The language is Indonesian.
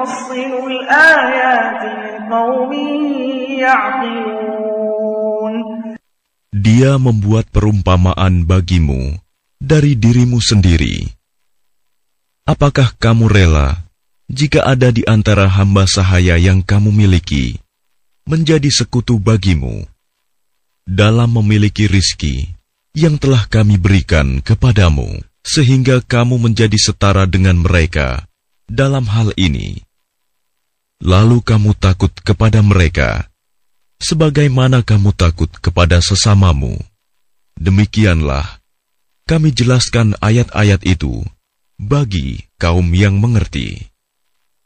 نُفَصِّلُ الْآيَاتِ لِقَوْمٍ يَعْقِلُونَ. Dia membuat perumpamaan bagimu dari dirimu sendiri. Apakah kamu rela jika ada di antara hamba sahaya yang kamu miliki menjadi sekutu bagimu dalam memiliki rizki yang telah kami berikan kepadamu, sehingga kamu menjadi setara dengan mereka dalam hal ini? Lalu kamu takut kepada mereka sebagaimana kamu takut kepada sesamamu. Demikianlah kami jelaskan ayat-ayat itu bagi kaum yang mengerti.